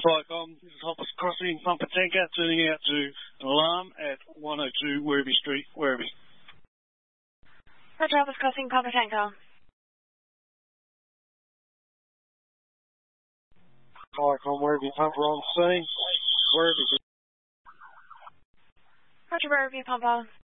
Viacom, this is Hoppers Crossing, Pumper Tanker, turning out to an alarm at 102 Werribee Street, Werribee. Roger, Hoppers Crossing, Pumper Tanker. Viacom, Werribee Pumper on scene, Werribee. Roger, Werribee Pumper.